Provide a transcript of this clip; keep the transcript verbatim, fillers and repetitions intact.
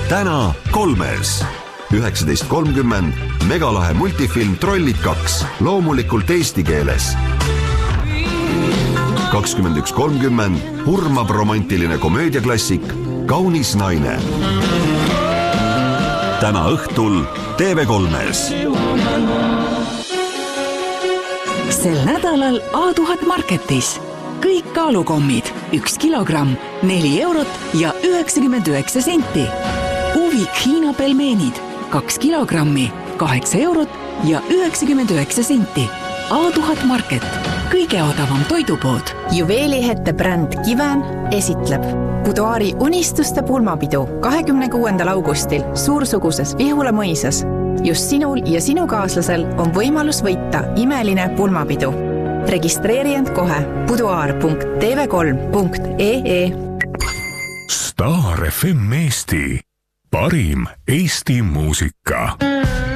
täna kolmes. üheksateist kolmkümmend megalahe multifilm Trollid kaks, loomulikult eesti keeles. kakskümmend üks kolmkümmend hurmab romantiline komöödiaklassik Kaunis naine. Täna õhtul T V kolmes. Sel nädalal A tuhat Marketis. Kõik kaalukommid, üks kilogramm, neli eurot ja üheksakümmend üheksa senti. Uvik Hiina pelmeenid, kaks kilogrammi, kaheksa eurot ja üheksakümmend üheksa senti. A tuhat Market, kõige odavam toidupood. Juveelihette bränd Kiven esitleb Buduaari unistuste pulmapidu kahekümne kuuendal augustil suursuguses Vihula mõisas. Just sinul ja sinu kaaslasel on võimalus võita imeline pulmapidu. Registreeri end kohe buduaar punkt t v kolm punkt e e. Star F M Eesti, parim Eesti muusika.